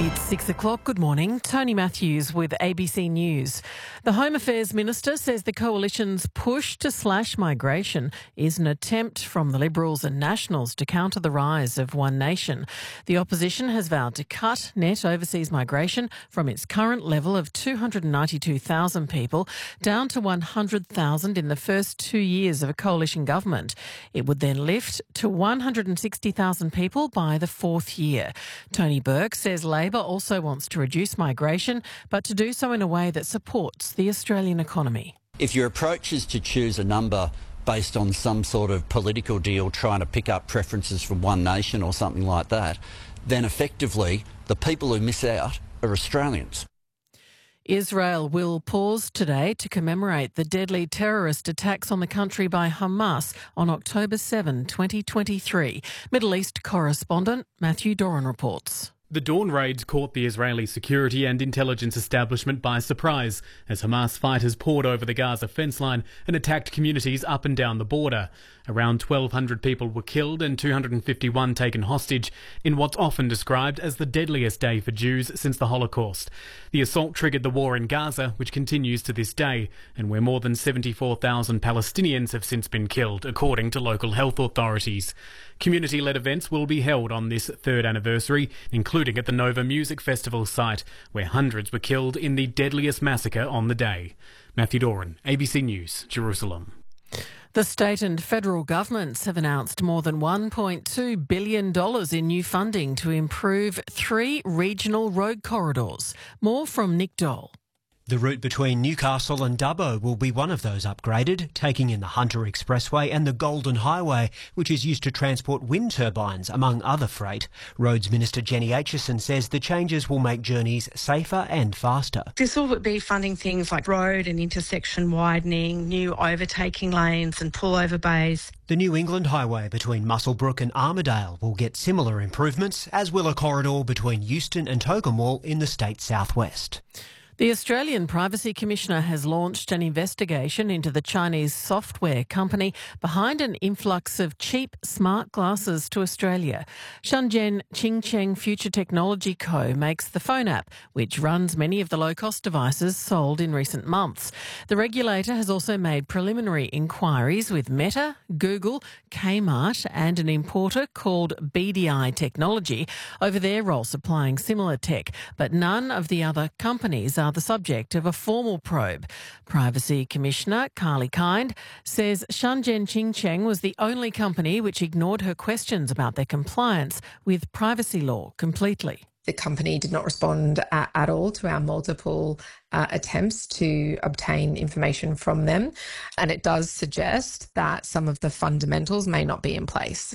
It's 6 o'clock. Good morning. Tony Matthews with ABC News. The Home Affairs Minister says the Coalition's push to slash migration is an attempt from the Liberals and Nationals to counter the rise of One Nation. The opposition has vowed to cut net overseas migration from its current level of 292,000 people down to 100,000 in the first 2 years of a coalition government. It would then lift to 160,000 people by the fourth year. Tony Burke says Labor also wants to reduce migration, but to do so in a way that supports the Australian economy. If your approach is to choose a number based on some sort of political deal trying to pick up preferences from One Nation or something like that, then effectively the people who miss out are Australians. Israel will pause today to commemorate the deadly terrorist attacks on the country by Hamas on October 7, 2023. Middle East correspondent Matthew Doran reports. The Dawn raids caught the Israeli security and intelligence establishment by surprise as Hamas fighters poured over the Gaza fence line and attacked communities up and down the border. Around 1,200 people were killed and 251 taken hostage in what's often described as the deadliest day for Jews since the Holocaust. The assault triggered the war in Gaza, which continues to this day, and where more than 74,000 Palestinians have since been killed, according to local health authorities. Community-led events will be held on this third anniversary, including at the Nova Music Festival site, where hundreds were killed in the deadliest massacre on the day. Matthew Doran, ABC News, Jerusalem. The state and federal governments have announced more than $1.2 billion in new funding to improve 3 regional road corridors. More from Nick Dole. The route between Newcastle and Dubbo will be one of those upgraded, taking in the Hunter Expressway and the Golden Highway, which is used to transport wind turbines, among other freight. Roads Minister Jenny Aitchison says the changes will make journeys safer and faster. This will be funding things like road and intersection widening, new overtaking lanes and pullover bays. The New England Highway between Muswellbrook and Armidale will get similar improvements, as will a corridor between Euston and Tocumwal in the state's southwest. The Australian Privacy Commissioner has launched an investigation into the Chinese software company behind an influx of cheap smart glasses to Australia. Shenzhen Qingcheng Future Technology Co. makes the phone app, which runs many of the low-cost devices sold in recent months. The regulator has also made preliminary inquiries with Meta, Google, Kmart and an importer called BDI Technology over their role supplying similar tech, but none of the other companies are the subject of a formal probe. Privacy Commissioner Carly Kind says Shenzhen Qingcheng was the only company which ignored her questions about their compliance with privacy law completely. The company did not respond at all to our multiple attempts to obtain information from them, and it does suggest that some of the fundamentals may not be in place.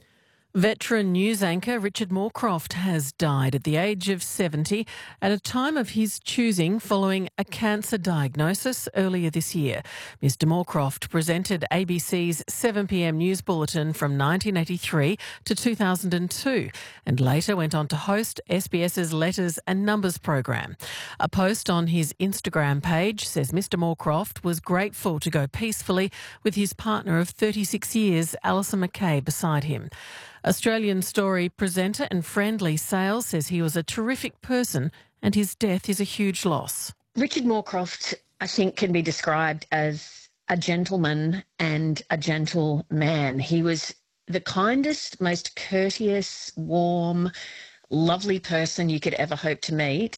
Veteran news anchor Richard Moorcroft has died at the age of 70 at a time of his choosing following a cancer diagnosis earlier this year. Mr Moorcroft presented ABC's 7pm news bulletin from 1983 to 2002 and later went on to host SBS's Letters and Numbers program. A post on his Instagram page says Mr Moorcroft was grateful to go peacefully with his partner of 36 years, Alison McKay, beside him. Australian Story presenter and friend Lee Sales says he was a terrific person and his death is a huge loss. Richard Moorcroft, I think, can be described as a gentleman and a gentle man. He was the kindest, most courteous, warm, lovely person you could ever hope to meet.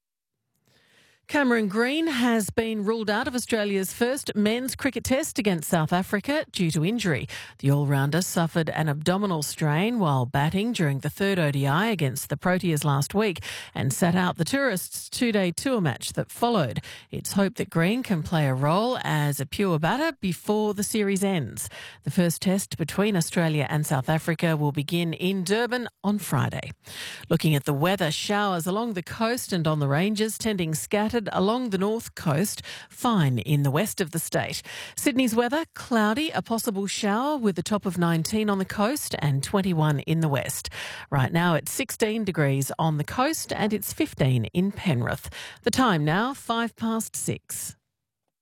Cameron Green has been ruled out of Australia's first men's cricket test against South Africa due to injury. The all-rounder suffered an abdominal strain while batting during the third ODI against the Proteas last week and sat out the tourists' 2-day tour match that followed. It's hoped that Green can play a role as a pure batter before the series ends. The first test between Australia and South Africa will begin in Durban on Friday. Looking at the weather, showers along the coast and on the ranges tending scattered along the north coast, fine in the west of the state. Sydney's weather, cloudy, a possible shower with a top of 19 on the coast and 21 in the west. Right now it's 16 degrees on the coast and it's 15 in Penrith. The time now, 6:05.